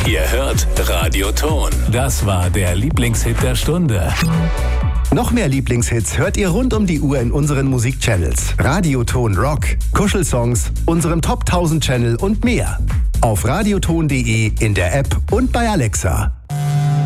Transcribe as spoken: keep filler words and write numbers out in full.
Ihr hört Radioton. Das war der Lieblingshit der Stunde. Noch mehr Lieblingshits hört ihr rund um die Uhr in unseren Musikchannels. Radioton Rock, Kuschelsongs, unserem Top tausend Channel und mehr. Auf radioton punkt de, in der App und bei Alexa.